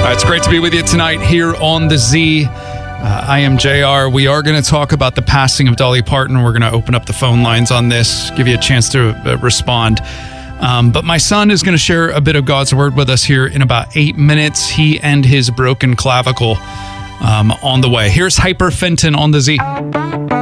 It's great to be with you tonight here on the Z. I am JR. We are going to talk about the passing of Dolly Parton. We're going to open up the phone lines on this, give you a chance to respond. But my son is going to share a bit of God's word with us here in about 8 minutes. He and his broken clavicle on the way. Here's Hyper Fenton on the Z.